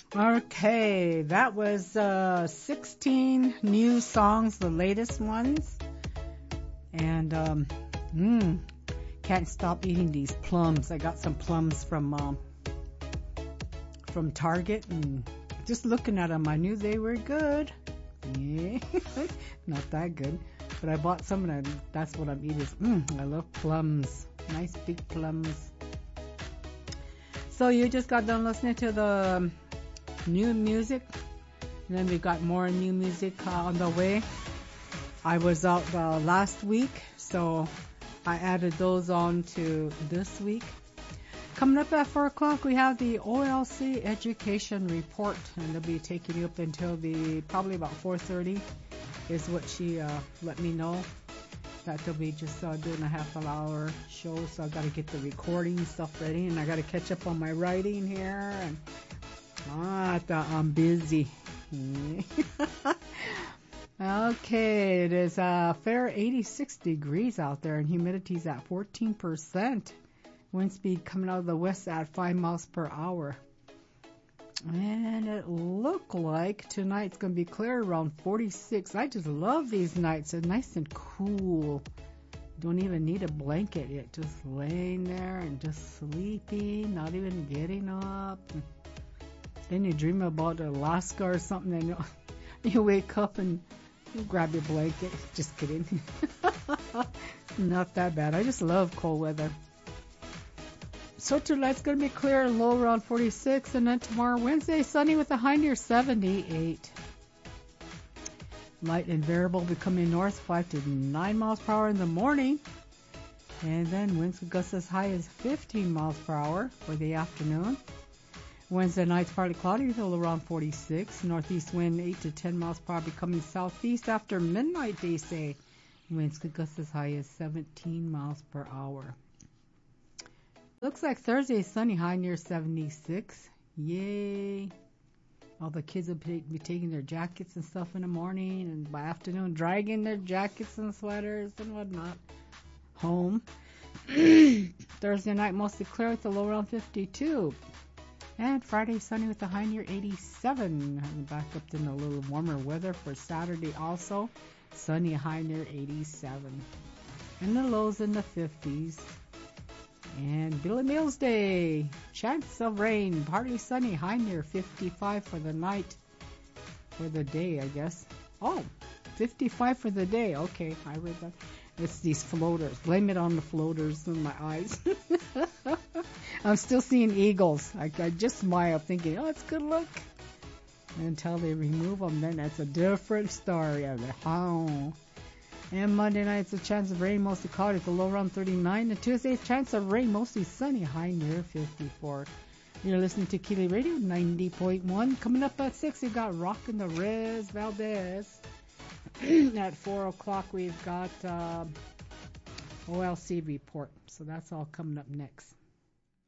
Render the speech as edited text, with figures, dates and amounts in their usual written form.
Okay, that was 16 new songs, the latest ones. And can't stop eating these plums. I got some plums from Target, and just looking at them, I knew they were good. Yeah, not that good, but I bought some, and that's what I'm eating. I love plums, nice big plums. So you just got done listening to the new music, and then we got more new music on the way. I was out last week, so I added those on to this week. Coming up at 4 o'clock, we have the OLC Education Report, and they'll be taking you up until probably about 4:30 is what she let me know. That they'll be just doing a half an hour show, so I've got to get the recording stuff ready, and I got to catch up on my writing here, and I'm busy. Okay, it is a fair 86 degrees out there, and humidity's at 14%. Wind speed coming out of the west at 5 miles per hour. And it looked like tonight's going to be clear around 46. I just love these nights. They're nice and cool. Don't even need a blanket yet. Just laying there and just sleeping, not even getting up. Then you dream about Alaska or something, and you wake up and you grab your blanket. Just kidding. Not that bad. I just love cold weather. So tonight's going to be clear and low around 46, and then tomorrow, Wednesday, sunny with a high near 78. Light and variable becoming north 5 to 9 miles per hour in the morning, and then winds could gust as high as 15 miles per hour for the afternoon. Wednesday night's partly cloudy with a low around 46. Northeast wind 8 to 10 miles per hour becoming southeast after midnight, they say. Winds could gust as high as 17 miles per hour. Looks like Thursday sunny, high near 76. Yay. All the kids will be taking their jackets and stuff in the morning, and by afternoon dragging their jackets and sweaters and whatnot home. Thursday night mostly clear with a low around 52. And Friday sunny with a high near 87. And back up in a little warmer weather for Saturday also. Sunny, high near 87. And the lows in the 50s. And Billy Mills Day, chance of rain, partly sunny, high near 55 for the night, for the day, I guess. Oh, 55 for the day. Okay, I read that. It's these floaters. Blame it on the floaters in my eyes. I'm still seeing eagles. I just smile thinking, oh, it's a good look. Until they remove them, then that's a different story. And Monday night's a chance of rain, mostly cloudy with a low around 39. And Tuesday's chance of rain, mostly sunny, high near 54. You're listening to Keeley Radio 90.1. Coming up at 6, we've got Rockin' the Rez Valdez. At 4 o'clock, we've got OLC report. So that's all coming up next.